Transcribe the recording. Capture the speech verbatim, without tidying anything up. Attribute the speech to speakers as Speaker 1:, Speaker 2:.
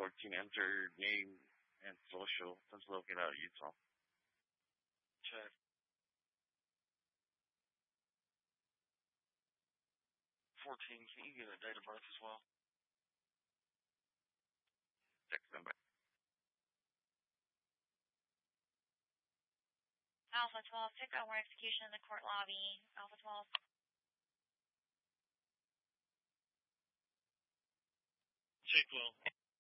Speaker 1: fourteen, enter name and social. Let's locate out of Utah.
Speaker 2: Check. fourteen, can you give a date of birth as well?
Speaker 1: Text number.
Speaker 3: Alpha twelve, pick up more execution in the court lobby. Alpha twelve.
Speaker 2: Jake Will.